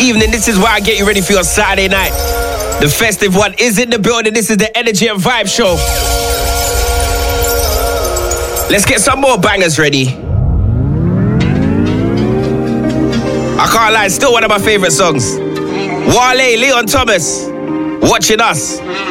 evening. This is where I get you ready for your Saturday night. The festive one is in the building. This is the Energy and Vibe Show. Let's get some more bangers ready. I can't lie, it's still one of my favorite songs. Wale, Leon Thomas, Watching Us.